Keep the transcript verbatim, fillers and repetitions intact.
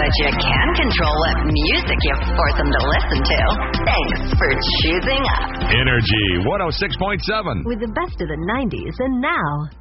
But you can control what music you force them to listen to. Thanks for choosing us. Energy one oh six point seven. With the best of the nineties and now.